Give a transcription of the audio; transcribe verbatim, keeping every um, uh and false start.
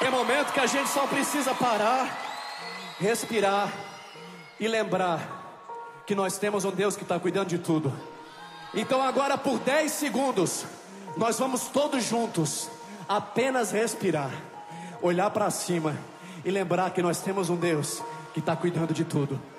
Tem momento que a gente só precisa parar, respirar e lembrar que nós temos um Deus que está cuidando de tudo. Então agora por dez segundos nós vamos todos juntos apenas respirar, olhar para cima e lembrar que nós temos um Deus que está cuidando de tudo.